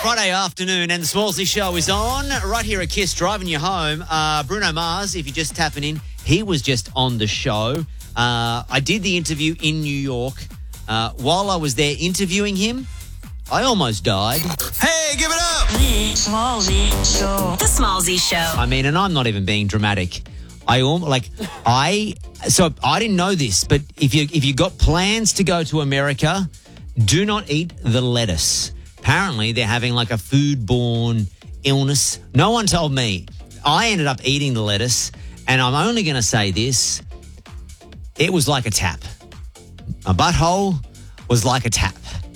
Friday afternoon and the Smallsy Show is on right here at KISS, driving you home. Bruno Mars, if you're just tapping in, he was just on the show. I did the interview in New York. While I was there interviewing him, I almost died. Hey, give it up! The Smallsy Show. The Smallsy Show. I mean, and I'm not even being dramatic. I didn't know this, but if you got plans to go to America, do not eat the lettuce. Apparently, they're having like a foodborne illness. No one told me. I ended up eating the lettuce, and I'm only going to say this. It was like a tap. My butthole was like a tap.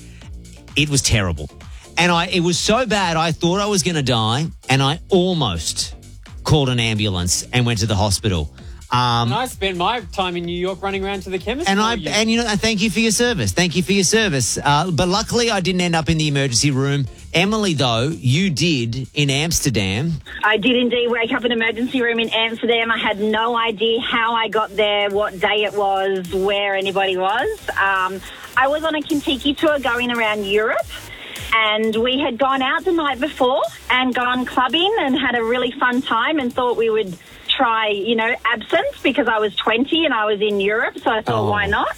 It was terrible. And it was so bad, I thought I was going to die, and I almost called an ambulance and went to the hospital. And I spent my time in New York running around to the chemist. And thank you for your service. Thank you for your service. But luckily, I didn't end up in the emergency room. Emily, though, you did in Amsterdam. I did indeed wake up in an emergency room in Amsterdam. I had no idea how I got there, what day it was, where anybody was. I was on a Kentucky tour going around Europe. And we had gone out the night before and gone clubbing and had a really fun time and thought we would try, absinthe because I was 20 and I was in Europe. So I thought, why not?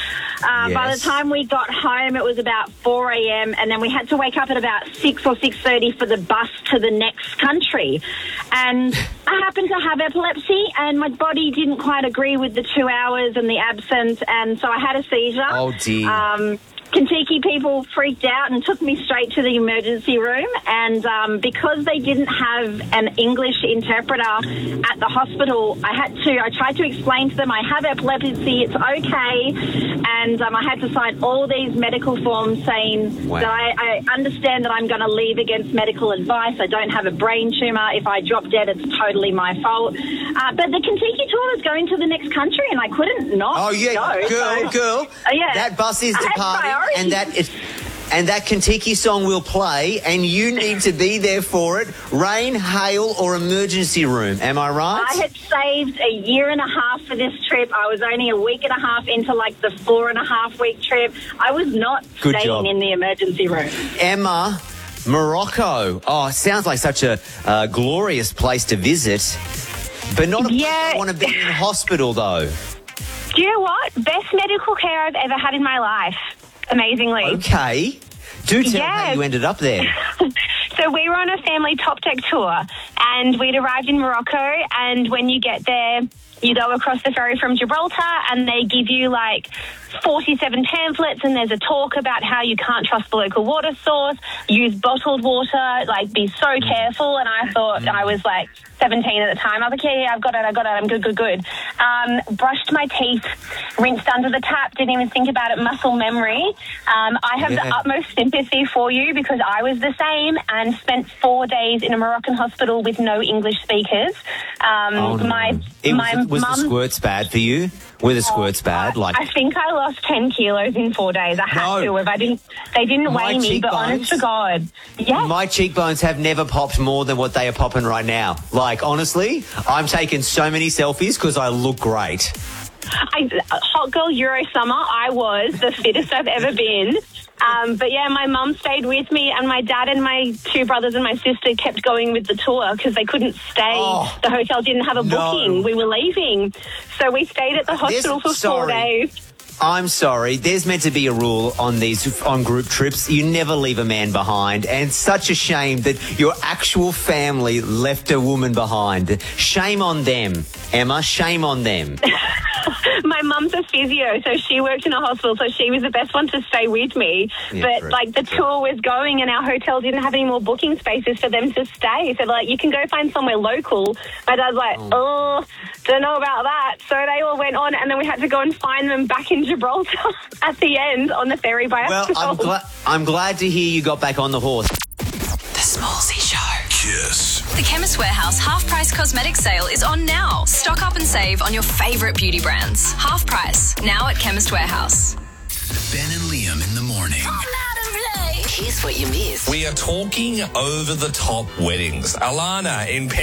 Yes. By the time we got home, it was about 4 a.m. and then we had to wake up at about 6 or 6:30 for the bus to the next country. And I happened to have epilepsy and my body didn't quite agree with the 2 hours and the absinthe. And so I had a seizure. Oh, dear. Kentucky people freaked out and took me straight to the emergency room. And because they didn't have an English interpreter at the hospital, I tried to explain to them I have epilepsy, it's okay. And I had to sign all these medical forms saying that I understand that I'm going to leave against medical advice. I don't have a brain tumor. If I drop dead, it's totally my fault. But the Kentucky tour was going to the next country and I couldn't not go. Girl. Yeah. That bus is departing. And that Kentucky song will play, and you need to be there for it. Rain, hail, or emergency room. Am I right? I had saved a year and a half for this trip. I was only a week and a half into like the 4.5-week trip. I was not staying in the emergency room. Emma, Morocco. Oh, sounds like such a glorious place to visit. But not a place I want to be in hospital, though. Do you know what? Best medical care I've ever had in my life. Amazingly. Okay. Do tell how you ended up there. So we were on a family top deck tour and we'd arrived in Morocco, and when you get there, you go across the ferry from Gibraltar and they give you like 47 pamphlets and there's a talk about how you can't trust the local water source, use bottled water, like be so careful. And I thought, I was like 17 at the time. I was like, yeah, I've got it. I'm good. Brushed my teeth, rinsed under the tap, didn't even think about it, muscle memory. I have the utmost sympathy for you because I was the same and spent 4 days in a Moroccan hospital with no English speakers. Was the squirts bad for you? Were the squirts bad? I think I lost 10 kilos in 4 days. I had to. They didn't weigh me, but honest to God. Yeah. My cheekbones have never popped more than what they are popping right now. Like, honestly, I'm taking so many selfies because I look great. Hot girl Euro summer, I was the fittest I've ever been. But yeah, my mum stayed with me and my dad and my 2 brothers and my sister kept going with the tour because they couldn't stay. The hotel didn't have a booking. We were leaving. So we stayed at the hospital for 4 days. I'm sorry. There's meant to be a rule on group trips. You never leave a man behind. And such a shame that your actual family left a woman behind. Shame on them, Emma. Shame on them. My mum's a physio, so she worked in a hospital, so she was the best one to stay with me. Yeah, but, the tour was going and our hotel didn't have any more booking spaces for them to stay. So, you can go find somewhere local. My dad's like, don't know about that. So they all went on, and then we had to go and find them back in Gibraltar at the end on the ferry by ourselves. Well, I'm glad to hear you got back on the horse. The Smallsy Show. KISS. The Chemist Warehouse half-price cosmetic sale is on now. Stock up and save on your favourite beauty brands. Half price, now at Chemist Warehouse. Ben and Liam in the morning. Here's what you missed. We are talking over-the-top weddings. Alana in